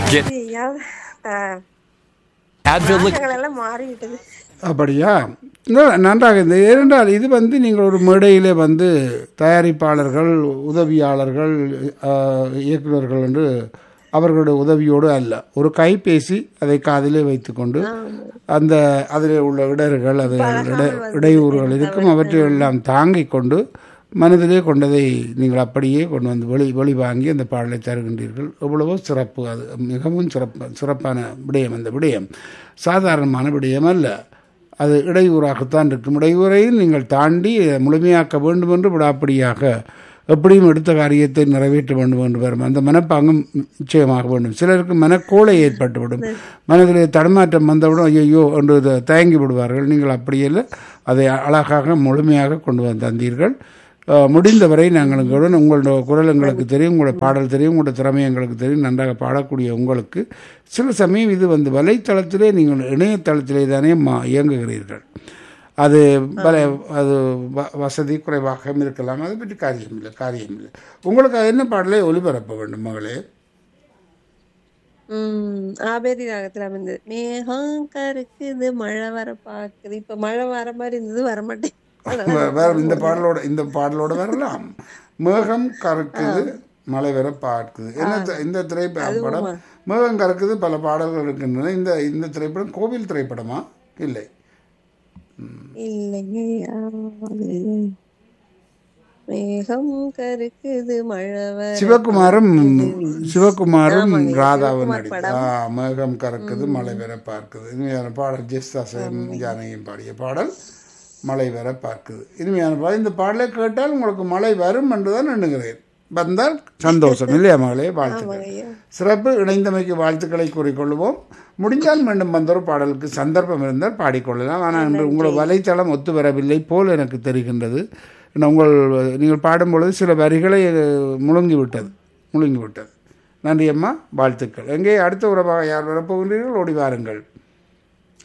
Get Advil நாடகங்களெல்லாம் மாறிவிட்டது. அப்படியா? நன்றாக இந்த ஏனென்றால் இது வந்து நீங்கள் ஒரு மேடையிலே வந்து தயாரிப்பாளர்கள், உதவியாளர்கள், இயக்குநர்கள் என்று அவர்களுடைய உதவியோடு அல்ல, ஒரு கைபேசி அதை காதிலே வைத்துக்கொண்டு அந்த அதில் உள்ள இடர்கள், அது இடையூறுகள் இருக்கும், அவற்றை எல்லாம் தாங்கிக் கொண்டு மனதிலே கொண்டதை நீங்கள் அப்படியே கொண்டு வந்து வெளி வாங்கி அந்த பாடலை தருகின்றீர்கள். எவ்வளவோ சிறப்பு, அது மிகவும் சிறப்பான விடயம். அந்த விடயம் சாதாரணமான விடயம் அல்ல, அது இடையூறாகத்தான் இருக்கும். இடையூறையும் நீங்கள் தாண்டி முழுமையாக்க வேண்டும் என்று விடாப்படியாக எப்படியும் எடுத்த காரியத்தை நிறைவேற்ற வேண்டும் என்று வரும் அந்த மனப்பாங்கும் நிச்சயமாக வேண்டும். சிலருக்கு மனக்கோளை ஏற்பட்டுவிடும், மனதிலே தடுமாற்றம் வந்தவுடன் ஐயோ என்று தயங்கி விடுவார்கள். நீங்கள் அப்படியல்ல, அதை அழகாக முழுமையாக கொண்டு வந்து தந்தீர்கள். முடிந்தவரை நாங்கள் உங்களோட குரல் எங்களுக்கு தெரியும், உங்களோட பாடல் தெரியும், உங்களோட திறமை எங்களுக்கு தெரியும். நன்றாக பாடக்கூடிய உங்களுக்கு சில சமயம் இது வந்து வலைத்தளத்திலே, நீங்கள் இணையதளத்திலே தானே இயங்குகிறீர்கள். அது அது வசதி குறைவாக இருக்கலாம், அதை பற்றி காரியம் இல்லை. உங்களுக்கு என்ன பாடலை ஒளிபரப்ப வேண்டும் மகளே? ஆபேரி ராகத்துல வந்து மேகம் கருக்குது மழை வர பாக்குது. இப்ப மழை வர மாதிரி இருந்தது, வரமாட்டேன். இந்த பாடலோட வரலாம். மேகம் கறக்குது மழை வர பார்க்குது. இந்த திரைப்படம் மேகம் கறக்குது பல பாடல்கள் இருக்கின்றன. இந்த திரைப்படம் கோவில் திரைப்படமா? இல்லை, மேகம் கருக்குது மழை. சிவகுமாரும் ராதாவும் நடித்த மேகம் கறக்குது மழை வர பார்க்குது. இனிமையான பாடல். ஜெஸ்தாசன் ஜானகியும் பாடிய பாடல் மழை வர பார்க்குது. இனிமையான பாடல். இந்த பாடலை கேட்டால் உங்களுக்கு மழை வரும் என்றுதான் எண்ணுகிறேன். வந்தால் சந்தோஷம் இல்லையா மகளே? வாழ்த்துக்கள். சிறப்பு. இணைந்தமைக்கு வாழ்த்துக்களை கூறிக்கொள்வோம். முடிஞ்சால் மீண்டும் வந்தொரு பாடலுக்கு சந்தர்ப்பம் இருந்தால் பாடிக்கொள்ளலாம். ஆனால் இன்று உங்கள் வலைத்தளம் ஒத்து வரவில்லை போல் எனக்கு தெரிகின்றது. நீங்கள் பாடும்பொழுது சில வரிகளை முழுங்கிவிட்டது. நன்றி அம்மா, வாழ்த்துக்கள். எங்கே அடுத்த உறவாக யார் வரப்போகின்றீர்கள்? ஓடி வாருங்கள்.